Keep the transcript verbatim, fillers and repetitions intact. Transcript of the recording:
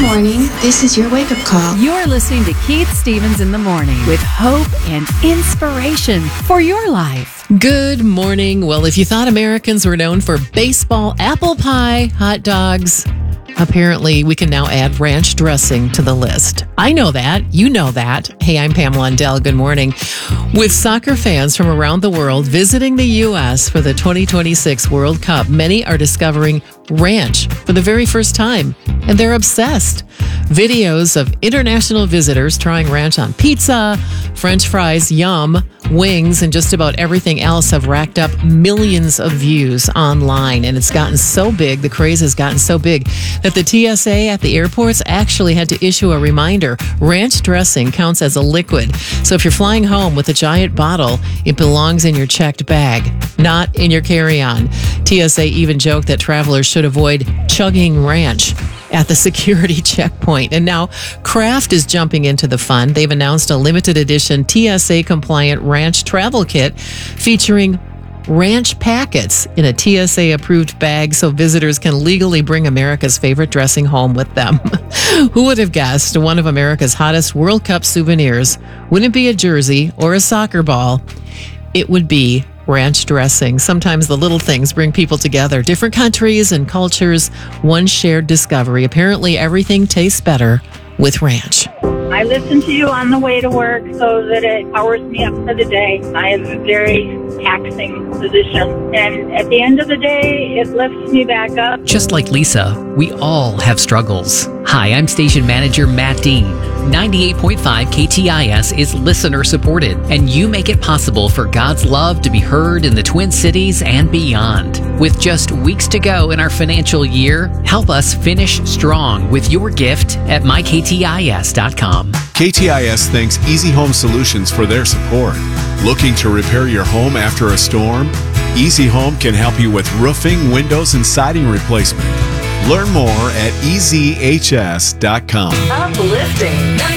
morning. This is your wake-up call. You're listening to Keith Stevens in the Morning with hope and inspiration for your life. Good morning. Well, if you thought Americans were known for baseball, apple pie, hot dogs, apparently we can now add ranch dressing to the list. I know that. You know that. Hey, I'm Pamela Undell. Good morning. With soccer fans from around the world visiting the U S for the twenty twenty-six World Cup, many are discovering ranch for the very first time, and they're obsessed. Videos of international visitors trying ranch on pizza, French fries, yum, wings, and just about everything else have racked up millions of views online. And it's gotten so big, the craze has gotten so big, that the T S A at the airports actually had to issue a reminder. Ranch dressing counts as a liquid. So if you're flying home with a giant bottle, it belongs in your checked bag, not in your carry-on. T S A even joked that travelers should avoid chugging ranch at the security checkpoint. And now Kraft is jumping into the fun. They've announced a limited edition T S A-compliant ranch travel kit featuring ranch packets in a T S A-approved bag so visitors can legally bring America's favorite dressing home with them. Who would have guessed one of America's hottest World Cup souvenirs wouldn't be a jersey or a soccer ball? It would be ranch dressing. Sometimes the little things bring people together. Different countries and cultures, one shared discovery. Apparently, everything tastes better with ranch. I listen to you on the way to work so that it powers me up for the day. I have a very taxing position, and at the end of the day, it lifts me back up. Just like Lisa, we all have struggles. Hi, I'm station manager Matt Dean. ninety-eight point five K T I S is listener supported, and you make it possible for God's love to be heard in the Twin Cities and beyond. With just weeks to go in our financial year, help us finish strong with your gift at my k t i s dot com. K T I S thanks Easy Home Solutions for their support. Looking to repair your home after a storm? Easy Home can help you with roofing, windows, and siding replacement. Learn more at e z h s dot com. Uplifting